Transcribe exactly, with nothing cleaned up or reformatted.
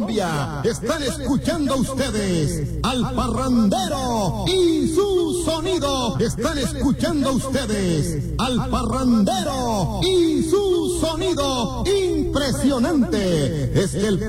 Colombia. Están escuchando ustedes al parrandero y su sonido. Están escuchando ustedes al parrandero y su sonido impresionante. Es que el